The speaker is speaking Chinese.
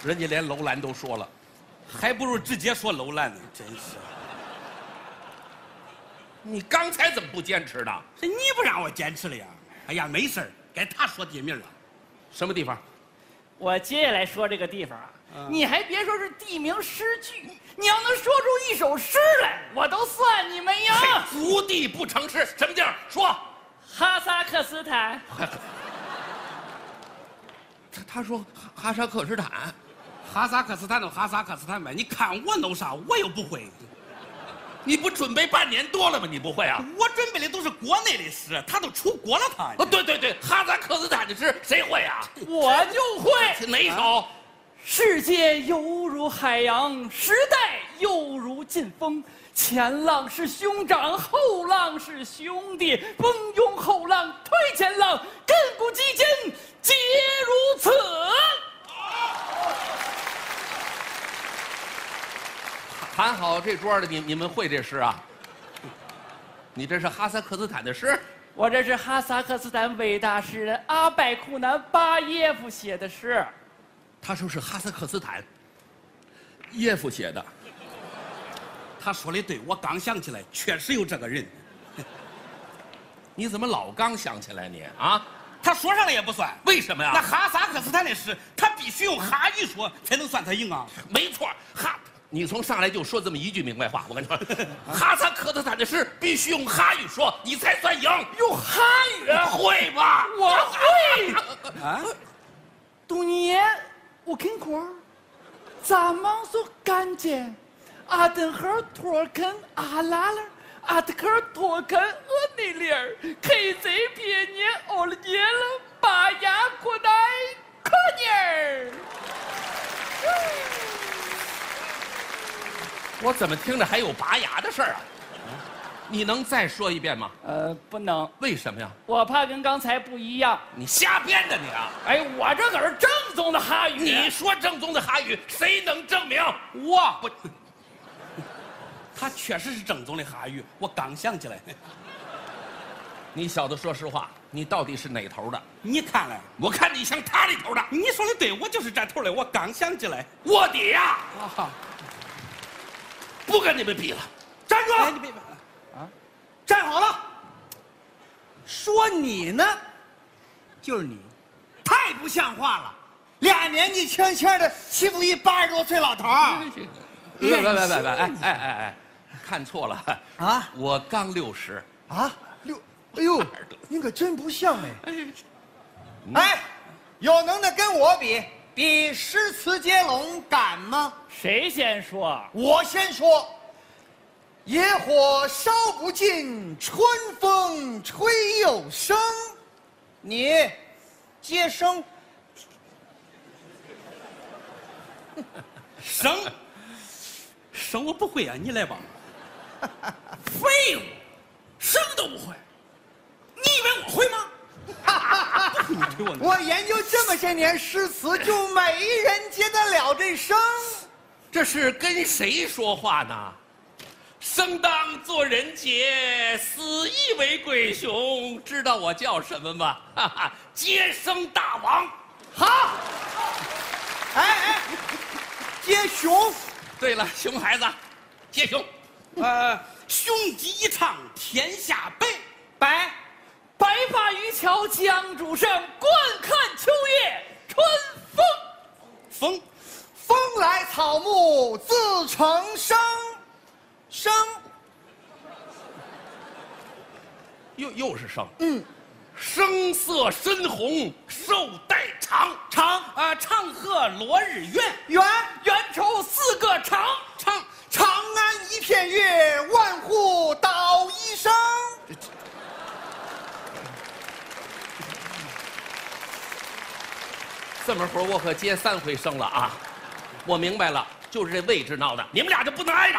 人家连楼兰都说了， 还不如直接说楼兰呢，真是。 你刚才怎么不坚持呢？ 是你不让我坚持了呀？哎呀，没事儿，该他说地名了。 什么地方？ 我接下来说这个地方啊，你还别说是地名诗句，你要能说出一首诗来，我都算你没赢。 足地不成诗，什么地儿？说。 哈萨克斯坦。 他说哈萨克斯坦， 哈萨克斯坦就哈萨克斯坦呗，你看我弄啥，我又不会。 你不准备半年多了吗？你不会啊？ 我准备的都是国内的诗，他都出国了他。 哦，对对对，哈萨克斯坦的诗谁会啊？ 我就会。 哪一首？ 世界犹如海洋，时代犹如劲风。前浪是兄长，后浪是兄弟，蜂拥后浪推前浪，亘古基今皆如此。 喊好这桌的你们会这诗啊？你这是哈萨克斯坦的诗？ 我这是哈萨克斯坦伟大诗人阿拜库南巴耶夫写的诗。 他说是哈萨克斯坦耶夫写的。 他说的对，我刚想起来，确实有这个人。 你怎么老刚想起来你啊？ 他说上了也不算， 为什么呀？ 那哈萨克斯坦的诗，他必须用哈语说才能算他赢啊。 没错，你从上来就说这么一句明白话，我跟你说，哈萨克斯坦的诗必须用哈语说，你才算赢。 用哈语会吧？ 我会。 啊， 多年我看过，咱们说干净。阿登赫托肯阿拉勒，阿德克托肯厄内里尔，KZ 别年欧了年了，巴雅过来可尼尔。 我怎么听着还有拔牙的事儿啊？你能再说一遍吗？ 不能。 为什么呀？ 我怕跟刚才不一样。 你瞎编的你啊！ 哎，我这可是正宗的哈语。 你说正宗的哈语，谁能证明？ 我不。他确实是正宗的哈语，我刚想起来。 你小子说实话，你到底是哪头的？ 你看来， 我看你像他那头的。 你说的对，我就是这头的，我刚想起来。 卧底呀！ 啊， 不跟你们比了， 站住！哎，你别啊，站好了。说你呢，就是你，太不像话了，俩年纪轻轻的欺负一80多岁老头儿。 别，哎，看错了啊！我刚60 啊，6，哎呦，您可真不像哎！哎，有能耐跟我比诗词接龙敢吗？ 谁先说？ 我先说。野火烧不尽，春风吹又生。你接生。 生我不会啊，你来吧。 废物，生都不会，你以为我会吗？ 我研究这么些年诗词，就没人接得了这生。 这是跟谁说话呢？生当作人杰，死亦为鬼雄。知道我叫什么吗？哈哈，接生大王。 好。哎，接雄。 对了，熊孩子，接熊。 雄鸡一唱天下白， 白发渔樵江渚上，观看秋月春风。 风来草木自成声， 又是生。声色深红，寿带长。 长河落日圆， 圆抽4个长。 长安一片月，万户捣衣声。 这么会儿我可接3回生了啊！我明白了，就是这位置闹的，你们俩就不能挨着。